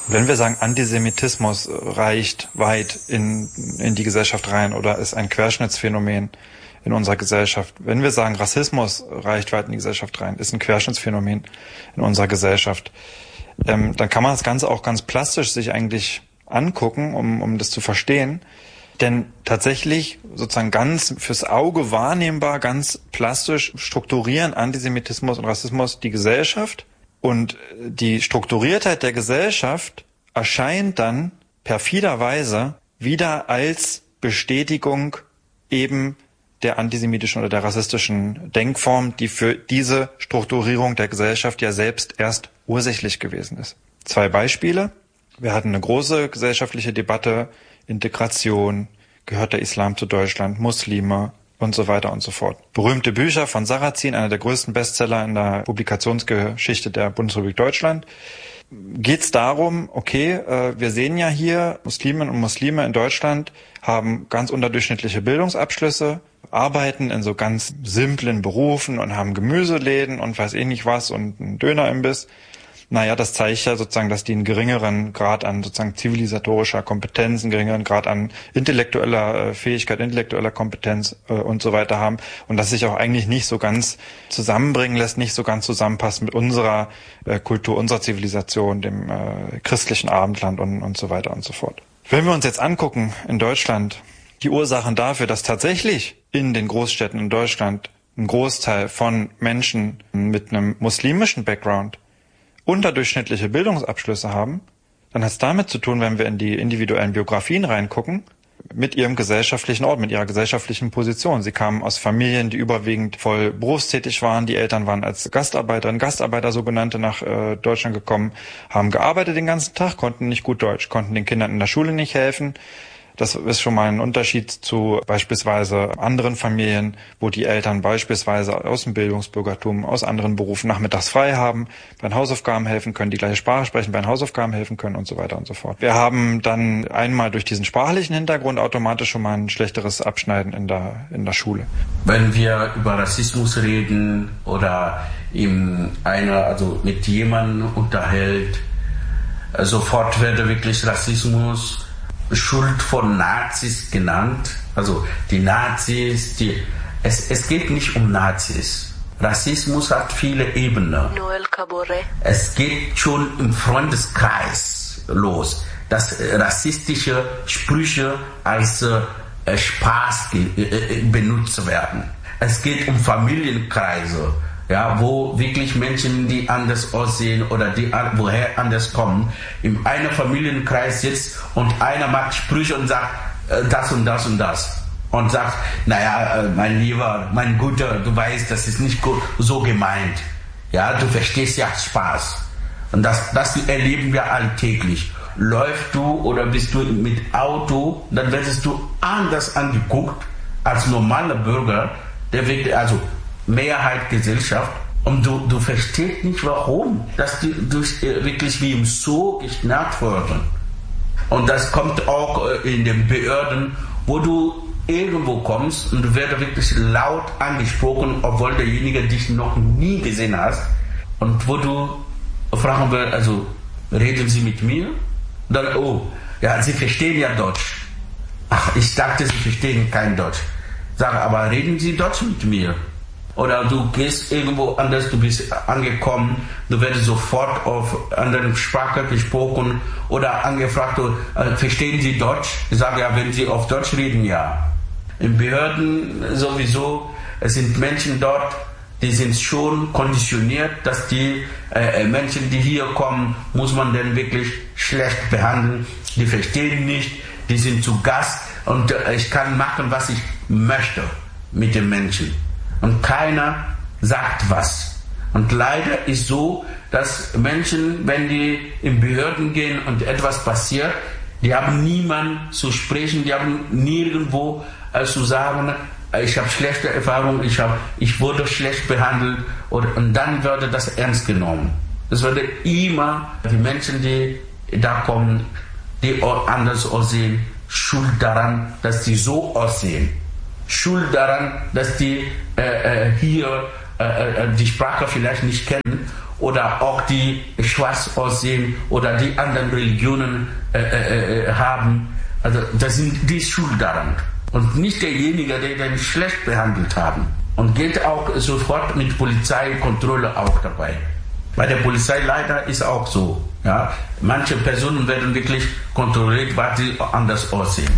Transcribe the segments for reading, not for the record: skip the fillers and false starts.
Wenn wir sagen, Antisemitismus reicht weit in die Gesellschaft rein oder ist ein Querschnittsphänomen in unserer Gesellschaft. Wenn wir sagen, Rassismus reicht weit in die Gesellschaft rein, ist ein Querschnittsphänomen in unserer Gesellschaft, dann kann man das Ganze auch ganz plastisch sich eigentlich angucken, um das zu verstehen. Denn tatsächlich sozusagen ganz fürs Auge wahrnehmbar, ganz plastisch strukturieren Antisemitismus und Rassismus die Gesellschaft. Und die Strukturiertheit der Gesellschaft erscheint dann perfiderweise wieder als Bestätigung eben der antisemitischen oder der rassistischen Denkform, die für diese Strukturierung der Gesellschaft ja selbst erst ursächlich gewesen ist. 2 Beispiele. Wir hatten eine große gesellschaftliche Debatte, Integration, gehört der Islam zu Deutschland, Muslime und so weiter und so fort. Berühmte Bücher von Sarrazin, einer der größten Bestseller in der Publikationsgeschichte der Bundesrepublik Deutschland. Geht es darum, okay, wir sehen ja hier, Musliminnen und Muslime in Deutschland haben ganz unterdurchschnittliche Bildungsabschlüsse, arbeiten in so ganz simplen Berufen und haben Gemüseläden und weiß eh nicht was und einen Dönerimbiss. Naja, das zeigt ja sozusagen, dass die einen geringeren Grad an sozusagen zivilisatorischer Kompetenz, einen geringeren Grad an intellektueller Fähigkeit, intellektueller Kompetenz und so weiter haben und das sich auch eigentlich nicht so ganz zusammenbringen lässt, nicht so ganz zusammenpasst mit unserer Kultur, unserer Zivilisation, dem christlichen Abendland und so weiter und so fort. Wenn wir uns jetzt angucken in Deutschland die Ursachen dafür, dass tatsächlich in den Großstädten in Deutschland ein Großteil von Menschen mit einem muslimischen Background unterdurchschnittliche Bildungsabschlüsse haben, dann hat es damit zu tun, wenn wir in die individuellen Biografien reingucken, mit ihrem gesellschaftlichen Ort, mit ihrer gesellschaftlichen Position. Sie kamen aus Familien, die überwiegend voll berufstätig waren. Die Eltern waren als Gastarbeiter sogenannte nach Deutschland gekommen, haben gearbeitet den ganzen Tag, konnten nicht gut Deutsch, konnten den Kindern in der Schule nicht helfen. Das ist schon mal ein Unterschied zu beispielsweise anderen Familien, wo die Eltern beispielsweise aus dem Bildungsbürgertum, aus anderen Berufen nachmittags frei haben, bei den Hausaufgaben helfen können, die gleiche Sprache sprechen, bei den Hausaufgaben helfen können und so weiter und so fort. Wir haben dann einmal durch diesen sprachlichen Hintergrund automatisch schon mal ein schlechteres Abschneiden in der Schule. Wenn wir über Rassismus reden oder mit jemandem unterhält, sofort wird wirklich Rassismus Schuld von Nazis genannt. Also die Nazis, es geht nicht um Nazis. Rassismus hat viele Ebenen. Es geht schon im Freundeskreis los, dass rassistische Sprüche als Spaß benutzt werden. Es geht um Familienkreise, ja, wo wirklich Menschen, die anders aussehen oder die woher anders kommen, in einem Familienkreis sitzt und einer macht Sprüche und sagt das und das und das. Und sagt, naja, mein Lieber, mein Guter, du weißt, das ist nicht so gemeint. Ja, du verstehst ja Spaß. Und das erleben wir alltäglich. Läufst du oder bist du mit Auto, dann wirst du anders angeguckt als normaler Bürger, der wird, also Mehrheit Gesellschaft, und du verstehst nicht warum, dass die wirklich wie im Zoo geschnappt wurden. Und das kommt auch in den Behörden, wo du irgendwo kommst und du wirst wirklich laut angesprochen, obwohl derjenige dich noch nie gesehen hast. Und wo du fragen willst, also reden Sie mit mir? Dann, oh, ja, Sie verstehen ja Deutsch. Ach, ich dachte, Sie verstehen kein Deutsch. Sage, aber reden Sie Deutsch mit mir? Oder du gehst irgendwo anders, du bist angekommen, du wirst sofort auf andere Sprache gesprochen oder angefragt, verstehen Sie Deutsch? Ich sage, ja, wenn Sie auf Deutsch reden, ja. In Behörden sowieso, es sind Menschen dort, die sind schon konditioniert, dass die Menschen, die hier kommen, muss man denn wirklich schlecht behandeln. Die verstehen nicht, die sind zu Gast und ich kann machen, was ich möchte mit den Menschen. Und keiner sagt was. Und leider ist so, dass Menschen, wenn die in Behörden gehen und etwas passiert, die haben niemanden zu sprechen, die haben nirgendwo zu sagen, ich habe schlechte Erfahrungen, ich wurde schlecht behandelt, und dann würde das ernst genommen. Es würde immer die Menschen, die da kommen, die anders aussehen, schuld daran, dass sie so aussehen. Schuld daran, dass die hier die Sprache vielleicht nicht kennen oder auch die schwarz aussehen oder die anderen Religionen haben. Also das sind die schuld daran. Und nicht derjenige, der den schlecht behandelt haben. Und geht auch sofort mit Polizeikontrolle auch dabei. Bei der Polizei leider ist auch so. Ja? Manche Personen werden wirklich kontrolliert, weil sie anders aussehen.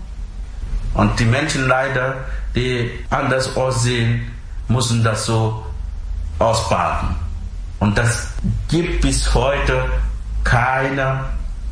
Und die Menschen leider, die anders aussehen, müssen das so ausbaden. Und das gibt bis heute keine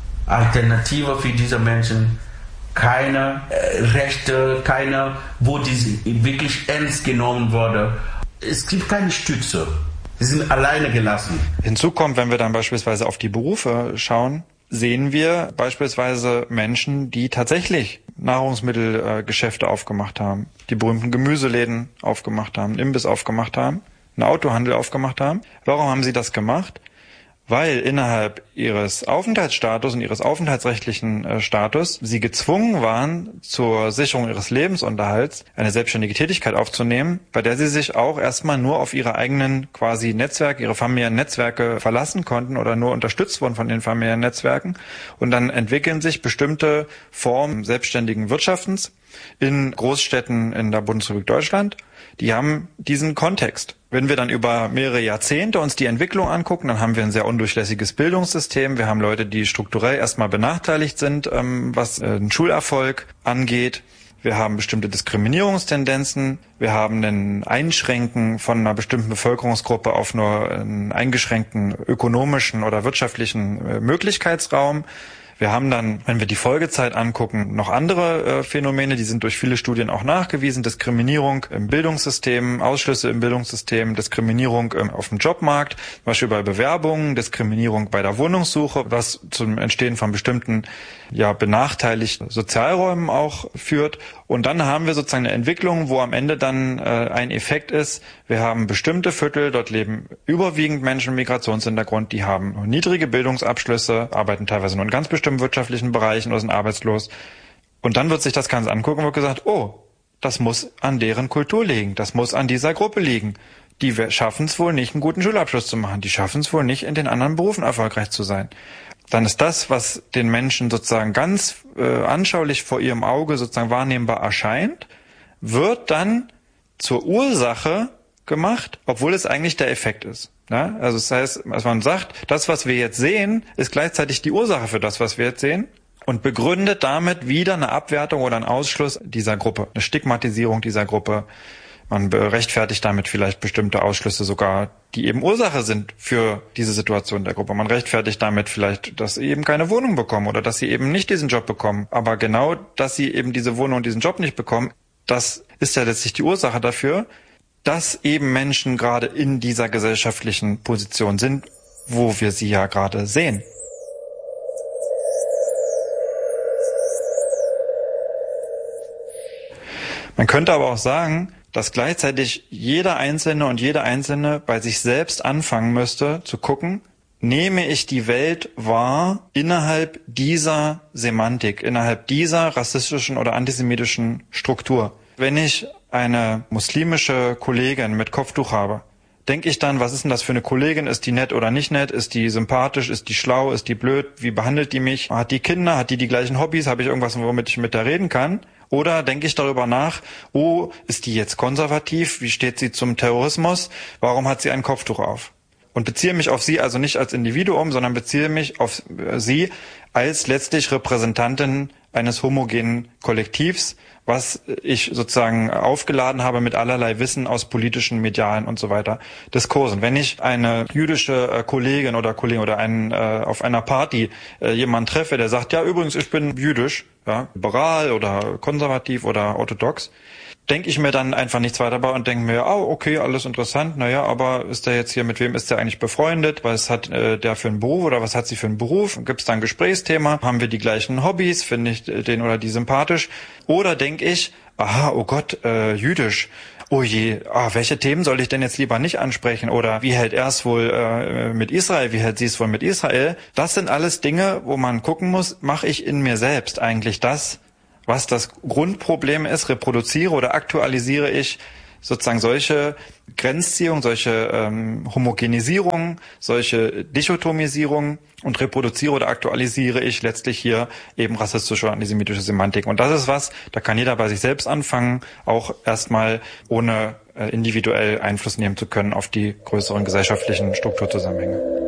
Alternative für diese Menschen, keine Rechte, keine, wo die wirklich ernst genommen wurde. Es gibt keine Stütze. Sie sind alleine gelassen. Hinzu kommt, wenn wir dann beispielsweise auf die Berufe schauen, sehen wir beispielsweise Menschen, die tatsächlich Nahrungsmittelgeschäfte aufgemacht haben, die berühmten Gemüseläden aufgemacht haben, einen Imbiss aufgemacht haben, einen Autohandel aufgemacht haben. Warum haben sie das gemacht? Weil innerhalb ihres Aufenthaltsstatus und ihres aufenthaltsrechtlichen Status sie gezwungen waren, zur Sicherung ihres Lebensunterhalts eine selbstständige Tätigkeit aufzunehmen, bei der sie sich auch erstmal nur auf ihre eigenen quasi Netzwerke, ihre familiären Netzwerke verlassen konnten oder nur unterstützt wurden von den familiären Netzwerken. Und dann entwickeln sich bestimmte Formen selbstständigen Wirtschaftens in Großstädten in der Bundesrepublik Deutschland. Die haben diesen Kontext. Wenn wir dann über mehrere Jahrzehnte uns die Entwicklung angucken, dann haben wir ein sehr undurchlässiges Bildungssystem. Wir haben Leute, die strukturell erstmal benachteiligt sind, was den Schulerfolg angeht. Wir haben bestimmte Diskriminierungstendenzen. Wir haben ein Einschränken von einer bestimmten Bevölkerungsgruppe auf nur einen eingeschränkten ökonomischen oder wirtschaftlichen Möglichkeitsraum. Wir haben dann, wenn wir die Folgezeit angucken, noch andere Phänomene, die sind durch viele Studien auch nachgewiesen. Diskriminierung im Bildungssystem, Ausschlüsse im Bildungssystem, Diskriminierung auf dem Jobmarkt, zum Beispiel bei Bewerbungen, Diskriminierung bei der Wohnungssuche, was zum Entstehen von bestimmten benachteiligten Sozialräumen auch führt. Und dann haben wir sozusagen eine Entwicklung, wo am Ende dann ein Effekt ist. Wir haben bestimmte Viertel, dort leben überwiegend Menschen mit Migrationshintergrund, die haben niedrige Bildungsabschlüsse, arbeiten teilweise nur in ganz bestimmten wirtschaftlichen Bereichen oder sind arbeitslos. Und dann wird sich das Ganze angucken und wird gesagt, oh, das muss an deren Kultur liegen, das muss an dieser Gruppe liegen. Die schaffen es wohl nicht, einen guten Schulabschluss zu machen, die schaffen es wohl nicht, in den anderen Berufen erfolgreich zu sein. Dann ist das, was den Menschen sozusagen ganz anschaulich vor ihrem Auge sozusagen wahrnehmbar erscheint, wird dann zur Ursache gemacht, obwohl es eigentlich der Effekt ist. Ja? Also das heißt, also man sagt, das, was wir jetzt sehen, ist gleichzeitig die Ursache für das, was wir jetzt sehen und begründet damit wieder eine Abwertung oder einen Ausschluss dieser Gruppe, eine Stigmatisierung dieser Gruppe. Man rechtfertigt damit vielleicht bestimmte Ausschlüsse sogar, die eben Ursache sind für diese Situation der Gruppe. Man rechtfertigt damit vielleicht, dass sie eben keine Wohnung bekommen oder dass sie eben nicht diesen Job bekommen. Aber genau, dass sie eben diese Wohnung und diesen Job nicht bekommen, das ist ja letztlich die Ursache dafür, dass eben Menschen gerade in dieser gesellschaftlichen Position sind, wo wir sie ja gerade sehen. Man könnte aber auch sagen, dass gleichzeitig jeder Einzelne und jede Einzelne bei sich selbst anfangen müsste, zu gucken, nehme ich die Welt wahr innerhalb dieser Semantik, innerhalb dieser rassistischen oder antisemitischen Struktur. Wenn ich eine muslimische Kollegin mit Kopftuch habe, denke ich dann, was ist denn das für eine Kollegin? Ist die nett oder nicht nett? Ist die sympathisch? Ist die schlau? Ist die blöd? Wie behandelt die mich? Hat die Kinder? Hat die gleichen Hobbys? Habe ich irgendwas, womit ich mit der reden kann? Oder denke ich darüber nach, oh, ist die jetzt konservativ? Wie steht sie zum Terrorismus? Warum hat sie ein Kopftuch auf? Und beziehe mich auf sie also nicht als Individuum, sondern beziehe mich auf sie als letztlich Repräsentantin eines homogenen Kollektivs, was ich sozusagen aufgeladen habe mit allerlei Wissen aus politischen, medialen und so weiter Diskursen. Wenn ich eine jüdische Kollegin oder Kollegen oder auf einer Party jemanden treffe, der sagt, ja übrigens, ich bin jüdisch, ja, liberal oder konservativ oder orthodox, denke ich mir dann einfach nichts weiter bei und denke mir, oh, okay, alles interessant, naja, aber ist der jetzt hier, mit wem ist der eigentlich befreundet? Was hat der für einen Beruf oder was hat sie für einen Beruf? Gibt es da ein Gesprächsthema? Haben wir die gleichen Hobbys? Finde ich den oder die sympathisch? Oder denke ich, aha, oh Gott, jüdisch. Oh je, welche Themen soll ich denn jetzt lieber nicht ansprechen? Oder wie hält er es wohl mit Israel? Wie hält sie es wohl mit Israel? Das sind alles Dinge, wo man gucken muss, mache ich in mir selbst eigentlich das, was das Grundproblem ist, reproduziere oder aktualisiere ich sozusagen solche Grenzziehung, solche Homogenisierung, solche Dichotomisierung und reproduziere oder aktualisiere ich letztlich hier eben rassistische oder antisemitische Semantik. Und das ist was, da kann jeder bei sich selbst anfangen, auch erstmal ohne individuell Einfluss nehmen zu können auf die größeren gesellschaftlichen Strukturzusammenhänge.